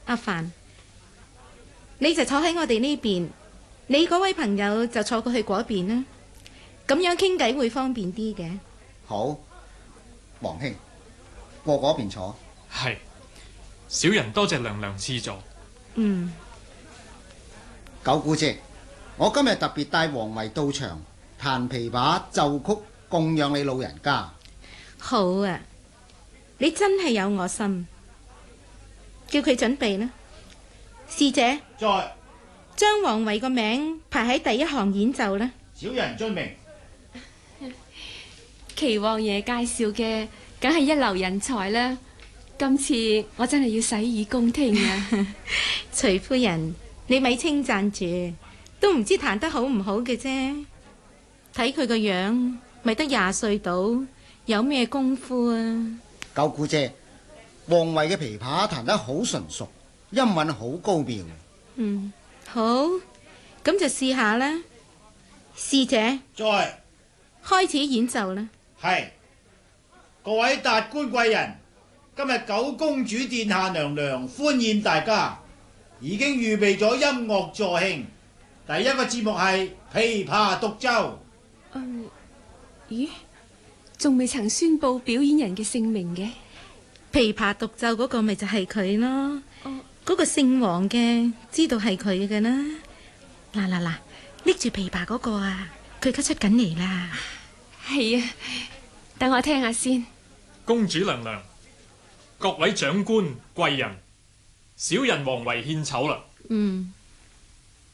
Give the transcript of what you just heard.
阿凡，你就坐喺我哋呢邊，你嗰位朋友就坐過去嗰邊啦。咁樣傾偈會方便啲嘅。 好，王兄，過嗰邊坐。 係，小人多謝娘娘賜座。 九姑姐，我今日特別帶王維到場彈琵琶奏曲供養你老人家。 好啊，你真係有我心。叫佢準備啦。侍者， 在， 將王維個名排喺第一行演奏啦。 小人遵命。 祁王爺介紹嘅，梗係一流人才啦。今次我真係要洗耳恭聽啊！ 徐夫人，你咪稱讚住，都唔知彈得好唔好嘅啫。睇佢個樣，咪得20歲到，有咩功夫啊？ 九姑姐，王維嘅琵琶彈得好純熟，音韻好高妙。 好，咁就試下啦。侍者， 在， 開始演奏啦。 係，各位達官貴人，今日九公主殿下娘娘歡宴大家，已經預備咗音樂助興。第一個節目係琵琶獨奏。 咦，仲未曾宣佈表演人嘅姓名嘅？ 琵琶獨奏嗰個咪就係佢咯。嗰個姓黃嘅知道係佢嘅啦。嗱，拎住琵琶嗰個啊，佢而家出緊嚟啦。 係啊，等我聽下先。 公主娘娘，各位長官貴人，小人王維獻醜啦。